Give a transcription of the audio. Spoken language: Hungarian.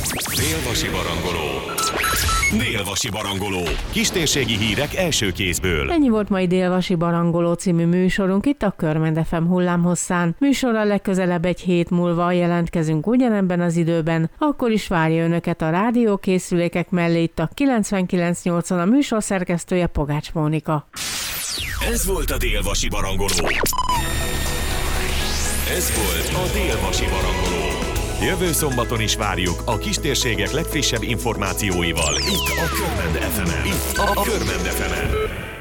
Dél-Vasi Barangoló. Dél-Vasi Barangoló. Kistérségi hírek első kézből. Ennyi volt mai Dél-Vasi Barangoló című műsorunk itt a Körmend FM hullámhosszán. Műsorral legközelebb egy hét múlva jelentkezünk ugyanebben az időben, akkor is várja önöket a rádiókészülékek mellé itt a 99.8-on a műsor szerkesztője Pogács Mónika. Ez volt a Dél-Vasi Barangoló. Ez volt a Dél-Vasi Barangoló. Jövő szombaton is várjuk a kistérségek legfrissebb információival itt a Körmend FM-en.